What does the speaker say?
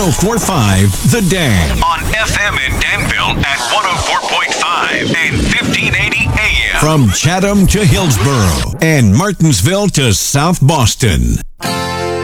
1045 The Dam. On FM in Danville at 104.5 and 1580 AM. From Chatham to Hillsborough and Martinsville to South Boston.